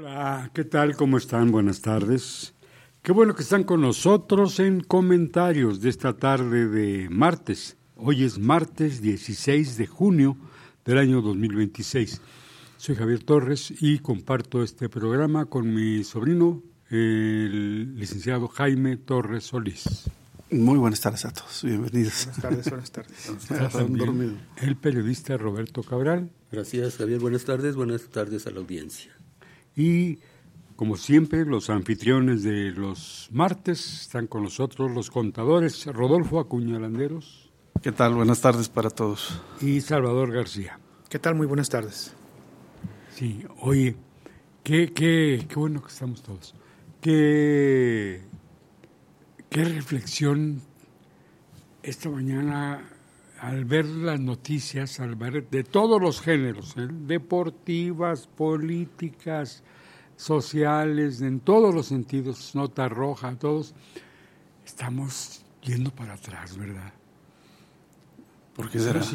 Hola, ¿qué tal? ¿Cómo están? Buenas tardes. Qué bueno que están con nosotros en comentarios de esta tarde de martes. Hoy es martes 16 de junio del año 2026. Soy Javier Torres y comparto este programa con mi sobrino, el licenciado Jaime Torres Solís. Muy buenas tardes a todos, bienvenidos. Buenas tardes. También el periodista Roberto Cabral. Gracias, Javier. Buenas tardes a la audiencia. Y, como siempre, los anfitriones de los martes están con nosotros, los contadores Rodolfo Acuña Landeros. ¿Qué tal? Buenas tardes para todos. Y Salvador García. ¿Qué tal? Muy buenas tardes. Sí, oye, qué bueno que estamos todos. Qué reflexión esta mañana al ver las noticias, al ver de todos los géneros, deportivas, políticas, sociales, en todos los sentidos, nota roja, todos, estamos yendo para atrás, ¿verdad? ¿Por qué será?